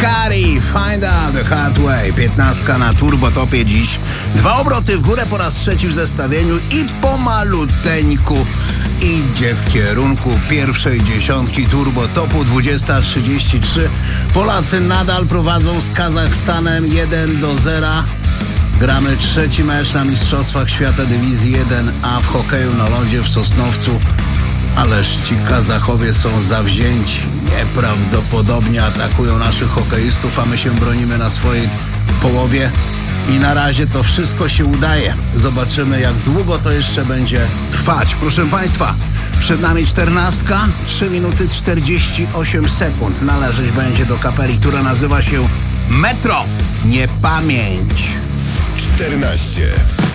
Kari, Find Out the Hard Way. 15 na Turbotopie dziś. 2 obroty w górę po raz trzeci w zestawieniu i pomaluteńku idzie w kierunku pierwszej dziesiątki Turbotopu. 20:33. Polacy nadal prowadzą z Kazachstanem 1-0. Gramy trzeci mecz na Mistrzostwach Świata Dywizji 1A w hokeju na lodzie w Sosnowcu. Ależ ci Kazachowie są zawzięci. Nieprawdopodobnie atakują naszych hokeistów, a my się bronimy na swojej połowie. I na razie to wszystko się udaje. Zobaczymy, jak długo to jeszcze będzie trwać. Proszę Państwa, przed nami 14, 3 minuty 48 sekund. Należeć będzie do kapeli, która nazywa się Metro Niepamięć. 14.